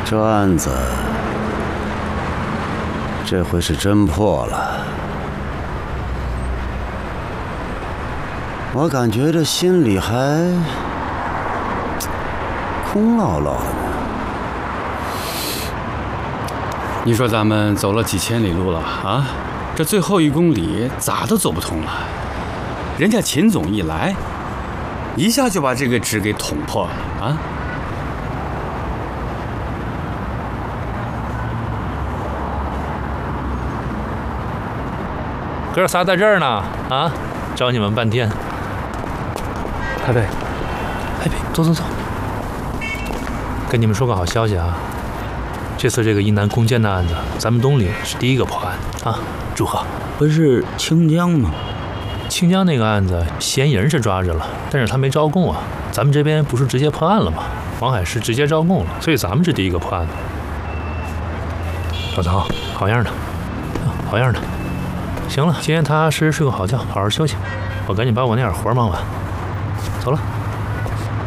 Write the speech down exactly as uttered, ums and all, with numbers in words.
这案子这回是真破了，我感觉这心里还空落落的呢。 你说咱们走了几千里路了啊，这最后一公里咋都走不通了。人家秦总一来，一下就把这个纸给捅破了啊！ 哥仨在这儿呢，啊，找你们半天。太尉，太尉，走走走。跟你们说个好消息啊，这次这个一南攻坚的案子，咱们东岭是第一个破案啊，祝贺！ 不是清江吗？ 清江那个案子，嫌疑人是抓着了，但是他没招供啊。咱们这边不是直接破案了吗？王海是直接招供了，所以咱们是第一个破案的。老曹，好样的，好样的。行了，今天踏踏实实睡个好觉，好好休息。我赶紧把我那点活忙完，走了。